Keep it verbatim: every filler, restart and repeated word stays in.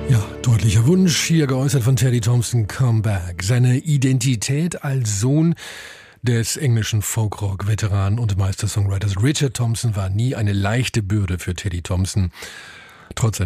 Ja, deutlicher Wunsch hier geäußert von Teddy Thompson, Come Back. Seine Identität als Sohn des englischen Folkrock-Veteranen und Meister-Songwriters Richard Thompson war nie eine leichte Bürde für Teddy Thompson. Trotz seiner